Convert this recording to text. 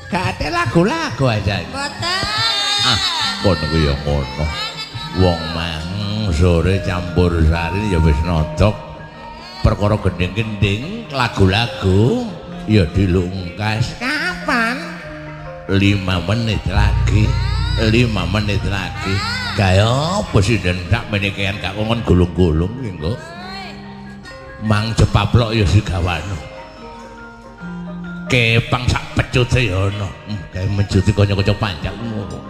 Gak ada lagu-lagu aja. Mboten. Ah, kono ku ya ngono. Wong mang sore campur sari ya wis nodok. Perkara gending-gending lagu-lagu ya dilungkas. Kapan? 5 menit lagi. 5 menit lagi. Kaya apa sih den sak menikean gak kongon gulung-gulung ki engko. Mang jepaplok ya sigawano. Kepang sak pecute ya ana. Gawe menjuti kanca-kanca panjang ngono.